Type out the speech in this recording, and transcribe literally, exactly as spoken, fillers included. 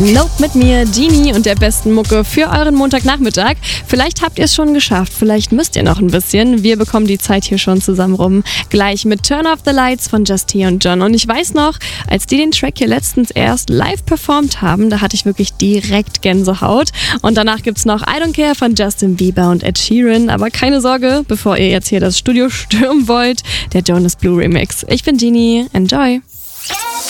Nope mit mir, Genie und der besten Mucke für euren Montagnachmittag. Vielleicht habt ihr es schon geschafft, vielleicht müsst ihr noch ein bisschen. Wir bekommen die Zeit hier schon zusammen rum. Gleich mit Turn Off the Lights von Just-T und John. Und ich weiß noch, als die den Track hier letztens erst live performt haben, da hatte ich wirklich direkt Gänsehaut. Und danach gibt's noch I Don't Care von Justin Bieber und Ed Sheeran. Aber keine Sorge, bevor ihr jetzt hier das Studio stürmen wollt, der Jonas Blue Remix. Ich bin Genie, enjoy!